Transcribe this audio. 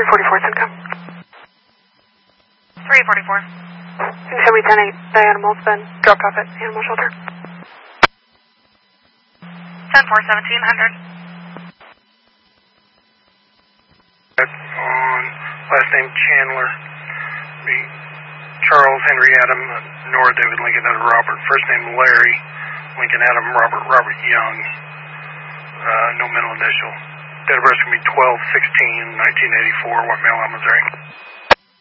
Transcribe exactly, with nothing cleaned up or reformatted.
three forty-four, Simcoe. three forty-four. Can you show me ten eight, the animal's been dropped off at animal shelter? ten four, seventeen hundred. On last name Chandler, be Charles Henry Adam, Nora David Lincoln Adam Robert, first name Larry Lincoln Adam Robert Robert Young, uh, no middle initial. Date of birth is going to be twelve sixteen nineteen eighty-four, White Male, Missouri.